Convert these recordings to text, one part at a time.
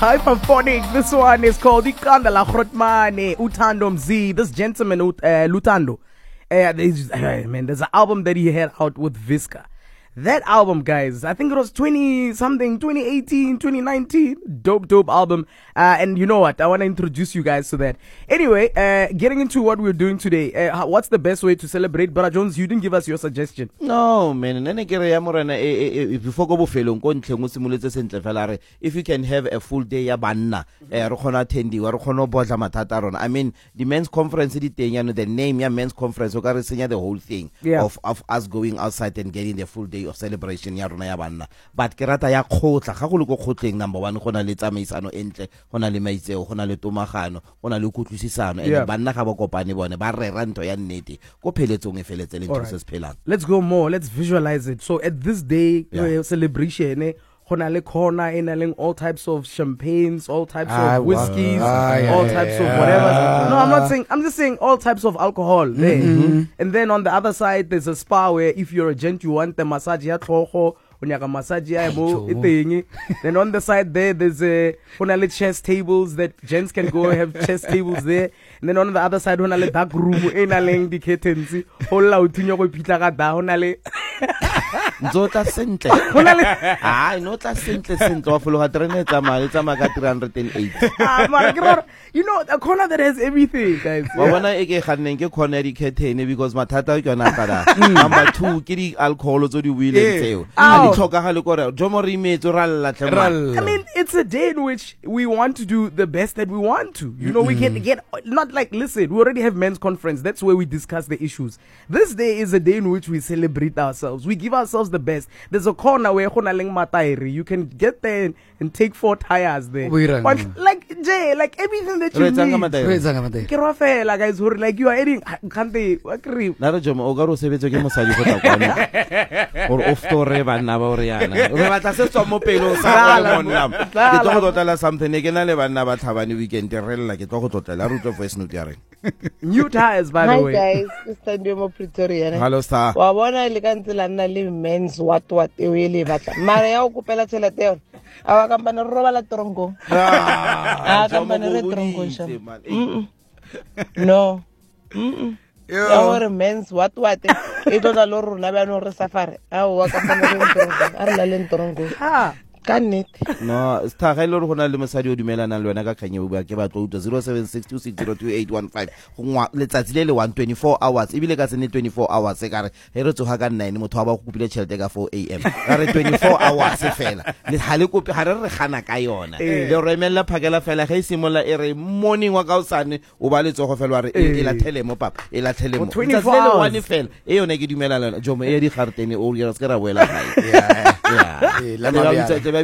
Hyperphonic. This one is called Ikanda La Grotmane, Utando Mzi. This gentleman, Lutando. There's an album that he had out with Visca. That album, guys, I think it was 2018, 2019. Dope album. And you know what? I want to introduce you guys to that. Anyway, getting into what we're doing today. What's the best way to celebrate? Brother Jones, you didn't give us your suggestion. No, man. If you can have a full day, I mean, the men's conference, the name, men's conference, the whole thing of us going outside and getting the full day of celebration ya rona ya banna. But ke rata ya khotla ga go le go khotleng number 1 gona le tsamaisano entle, gona le maitseo, gona le tomagano, gona le kutlwisisano, and banna ga ba kopane bone ba rera ntho ya nnete go pheletsong e feletse le ntho se se phelang. Let's go more, let's visualize it. So at this day celebration, gona all types of champagnes, all types of whiskeys, all types of whatever. No, I'm not saying, I'm just saying all types of alcohol there. And then on the other side, there's a spa where if you're a gent, you want the massage ya tlhogo, massage ya mo itengi. Then on the side there, there's a chess tables that gents can go have chess tables there. And then on the other side, dark room, di curtains, hola utinyo go pitla ka da honale. Nzota sentle. Nota sentle wa fologa trene tsamaya ka 308. You know, a corner that has everything, guys. Bona e ke ganneng ke corner di curtain because mathata ke yona kada. Number 2 ke di alcohol tso di wheeling tseo. A di tlhokagale gore jomo re imetso ra lla tlhema. I mean, it's a day in which we want to do the best that we want to. You know, we can get not like, listen, we already have men's conference. That's where we discuss the issues. This day is a day in which we celebrate ourselves. We give ourselves the best. There's a corner where you can get there and take 4 tires there. But like Jay, like everything that you need. Kerofela guys, who like you are eating can't they agree? Nara jomo o garo sebetso ke mosadi go tla or off to re bana ba re yana. Re batla se tswa mo pelo sa go monlam. Ke tlo go tlotlela something ke na le bana ba tlhabane weekend re lla ke tlo go tlotlela ruto voice note ya re. New tires, by the way. Hi guys, it's Standio Pretoria. Hello sir. Wa bona le ka ntse la nna le men's what e le batla. Mara ya o kopela tšhelete yona. Awa kampane roba la trongo. Kampane re trongo sha. No. Ya gore men's what e tla lo rona ba no re safari. Awa kampane re trongo. A re la le trongo. No, sta lo go na le mosadi o dumelana le wena ka khanye bua ke batlo 0762602815 go letsatsi le 124 hours ibile ka sene 24 hours e kare he re tsoga ka 9 motho wa ba go kopile tšhelete ka 4 am ka re 24 hours fela le hale kopi ga re gana ka yona le re emela phakela fela ga isimola e re morning wa ka usane o ba le tsogo fela wa re e la thele mo papa e la thele mo 24 hours one fela e yone ke dumelana jomo e di gartene o re ska ra boela No.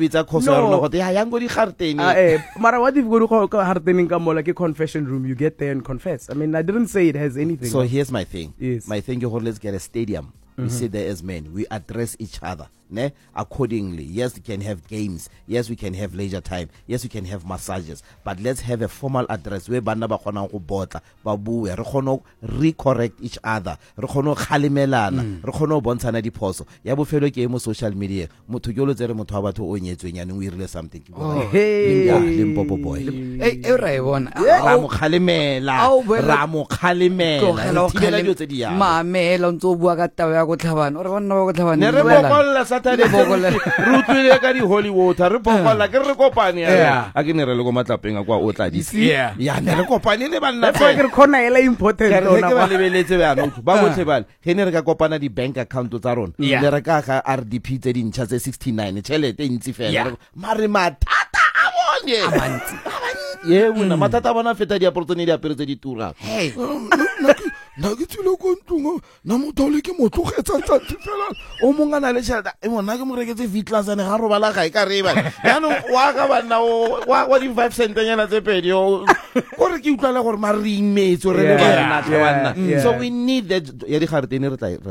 Mara, what if you go to Hartening Kamola confession room? You get there and confess. I mean, I didn't say it has anything. So here's my thing. Yes. My thing is, let's get a stadium. We sit there as men. We address each other accordingly. Yes, we can have games. Yes, we can have leisure time. Yes, we can have massages. But let's have a formal address where bana ba khona go botla ba bue re khono recorrect each other. Re khono khalimelana. Re khono bontshana diphoso. Ya bofelo ke mo social media. Motho ke lo tsere motho wa batho o nyetsweng yana o irile something. Limpopo boy. Hey, ra bona. Ra mo khalimela. Ra mo khalimela. Tibela dio tse di ya. Mamela ntse o bua ka taba ya go tlhabana. Ore bonna ba go tlhabana. Ne re bokolla Saturday rutlile ka di holy water re bokolla ke re kopane ya a ke ne re le go matlapeng kwa o tla di ya ne re kopane le banna that's why ke khona ela important ona ba lebeletse ba no ba botle bale ge ne re ka kopana di bank account tsa rona le re ka ga RDP tse dintšha tse 69 tšhelete e ntsi fela mare mathata a bonye ye bona mathata bona feta di aportone di apere tse di tura hey na ke tsile go ntungo na motole ke motlogetsa tsatsi fela o mongana le tšhelete e mona ke mo reketse vitlasane ga ro bala ga e ka reba yana wa ga bana wa di 5 cent nyana tse pedi o gore ke utlwala gore mari imetso re le bana so we need that ya di gartene re tla